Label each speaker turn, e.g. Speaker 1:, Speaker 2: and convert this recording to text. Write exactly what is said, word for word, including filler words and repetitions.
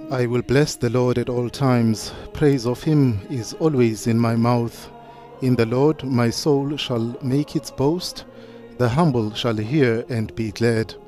Speaker 1: I will bless the Lord at all times. Praise of him is always in my mouth. In the Lord my soul shall make its boast. The humble shall hear and be glad.